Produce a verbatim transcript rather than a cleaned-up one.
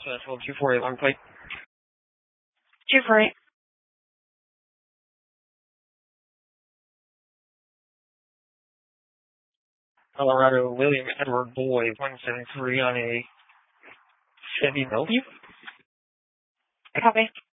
Central two four eight Long Pike. two four eight. Colorado William Edward Boy, one seven three on a Chevy Bellevue. Copy.